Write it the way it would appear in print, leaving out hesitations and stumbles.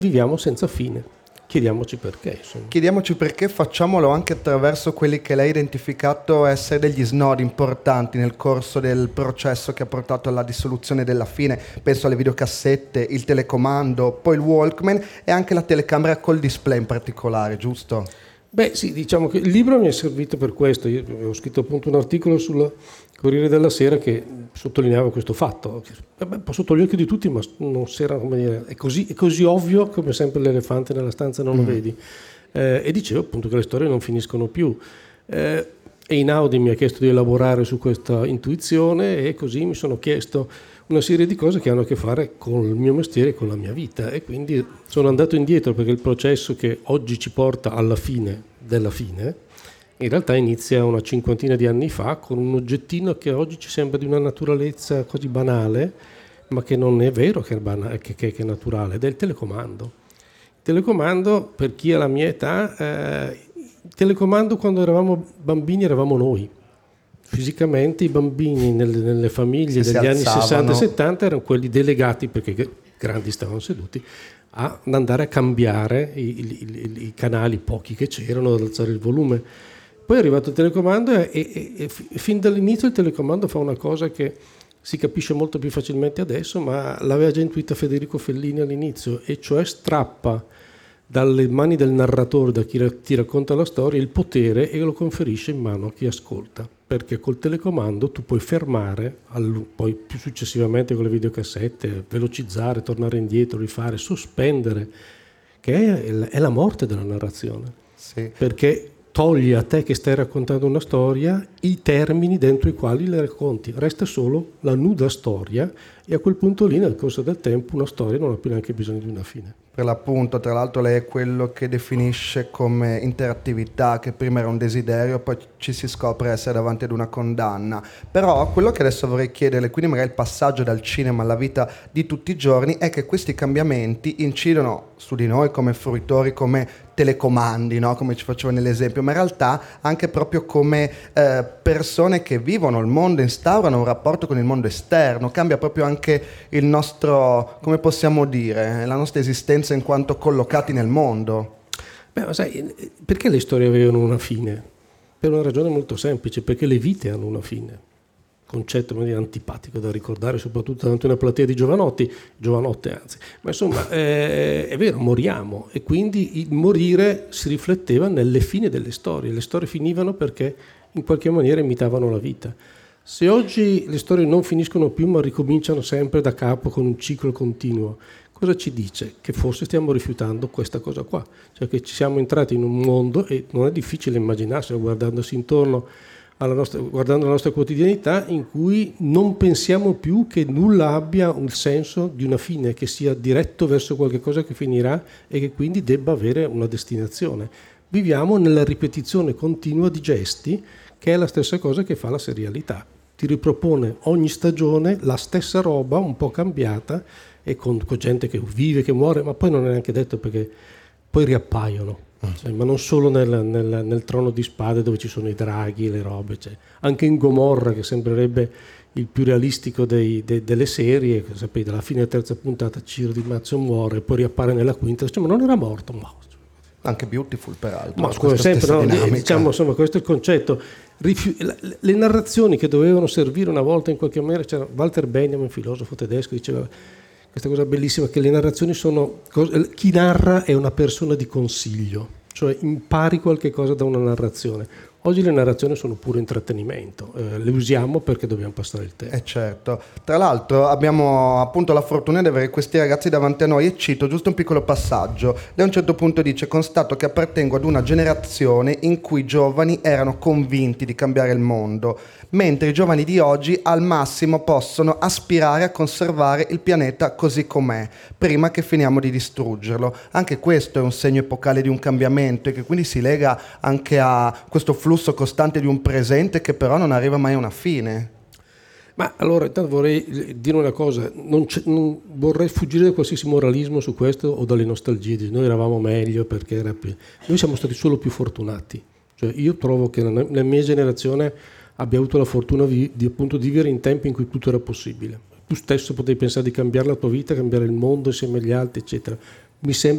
viviamo senza fine. Chiediamoci perché, insomma. Chiediamoci perché, facciamolo anche attraverso quelli che lei ha identificato essere degli snodi importanti nel corso del processo che ha portato alla dissoluzione della fine. Penso alle videocassette, il telecomando, poi il Walkman e anche la telecamera col display in particolare, giusto? Beh sì, diciamo che il libro mi è servito per questo. Io ho scritto appunto un articolo sul Corriere della Sera che sottolineava questo fatto. Un po' sotto gli occhi di tutti, ma non si era, come dire, è così ovvio come sempre l'elefante nella stanza non lo vedi. E dicevo appunto che le storie non finiscono più. Einaudi mi ha chiesto di elaborare su questa intuizione e così mi sono chiesto una serie di cose che hanno a che fare con il mio mestiere e con la mia vita, e quindi sono andato indietro, perché il processo che oggi ci porta alla fine della fine in realtà inizia una cinquantina di anni fa con un oggettino che oggi ci sembra di una naturalezza così banale, ma che non è vero che è naturale, ed è il telecomando. Il telecomando, per chi ha la mia età, il telecomando quando eravamo bambini eravamo noi. Fisicamente i bambini nelle famiglie degli anni 60 e 70 erano quelli delegati, perché grandi stavano seduti, ad andare a cambiare i canali, pochi che c'erano, ad alzare il volume. Poi è arrivato il telecomando e fin dall'inizio il telecomando fa una cosa che si capisce molto più facilmente adesso, ma l'aveva già intuita Federico Fellini all'inizio, e cioè strappa dalle mani del narratore, da chi ti racconta la storia, il potere e lo conferisce in mano a chi ascolta, perché col telecomando tu puoi fermare, poi più successivamente con le videocassette, velocizzare, tornare indietro, rifare, sospendere, che è la morte della narrazione. Sì. Perché togli a te che stai raccontando una storia i termini dentro i quali le racconti, resta solo la nuda storia, e a quel punto lì nel corso del tempo una storia non ha più neanche bisogno di una fine. Per l'appunto, tra l'altro lei è quello che definisce come interattività, che prima era un desiderio, poi ci si scopre essere davanti ad una condanna. Però quello che adesso vorrei chiederle, quindi magari il passaggio dal cinema alla vita di tutti i giorni, è che questi cambiamenti incidono su di noi come fruitori, come telecomandi, no? Come ci faceva nell'esempio, ma in realtà anche proprio come persone che vivono il mondo, instaurano un rapporto con il mondo esterno, cambia proprio anche il nostro, come possiamo dire, la nostra esistenza in quanto collocati nel mondo. Beh, ma sai, perché le storie avevano una fine? Per una ragione molto semplice, perché le vite hanno una fine. Concetto antipatico da ricordare, soprattutto davanti a una platea di giovanotte anzi. Ma insomma, è vero, moriamo, e quindi il morire si rifletteva nelle fine delle storie. Le storie finivano perché in qualche maniera imitavano la vita. Se oggi le storie non finiscono più ma ricominciano sempre da capo con un ciclo continuo, cosa ci dice? Che forse stiamo rifiutando questa cosa qua, cioè che ci siamo entrati in un mondo, e non è difficile immaginarselo guardandosi intorno, guardando la nostra quotidianità, in cui non pensiamo più che nulla abbia un senso di una fine, che sia diretto verso qualche cosa che finirà e che quindi debba avere una destinazione. Viviamo nella ripetizione continua di gesti, che è la stessa cosa che fa la serialità. Ti ripropone ogni stagione la stessa roba, un po' cambiata, e con gente che vive, che muore, ma poi non è neanche detto, perché poi riappaiono. Cioè, ma non solo nel Trono di Spade, dove ci sono i draghi, le robe, cioè, anche in Gomorra, che sembrerebbe il più realistico delle serie, sapete, alla fine della terza puntata Ciro Di Marzio muore, poi riappare nella quinta, cioè, ma non era morto, ma anche Beautiful peraltro. Ma scusa, sempre, no, diciamo, insomma, questo è il concetto. Le narrazioni che dovevano servire una volta in qualche maniera, c'era Walter Benjamin, filosofo tedesco, diceva questa cosa bellissima, che le narrazioni sono, chi narra è una persona di consiglio, cioè impari qualche cosa da una narrazione. Oggi le narrazioni sono puro intrattenimento, le usiamo perché dobbiamo passare il tempo. Certo. Tra l'altro abbiamo appunto la fortuna di avere questi ragazzi davanti a noi, e cito giusto un piccolo passaggio. Da un certo punto dice: constato che appartengo ad una generazione in cui i giovani erano convinti di cambiare il mondo, mentre i giovani di oggi al massimo possono aspirare a conservare il pianeta così com'è, prima che finiamo di distruggerlo. Anche questo è un segno epocale di un cambiamento, e che quindi si lega anche a questo flusso costante di un presente che però non arriva mai a una fine. Ma allora, intanto vorrei dire una cosa, non vorrei fuggire da qualsiasi moralismo su questo o dalle nostalgie. Noi eravamo meglio perché era più... Noi siamo stati solo più fortunati. Cioè, io trovo che la mia generazione abbia avuto la fortuna di appunto di vivere in tempi in cui tutto era possibile. Tu stesso potevi pensare di cambiare la tua vita, cambiare il mondo insieme agli altri, eccetera. Mi sembra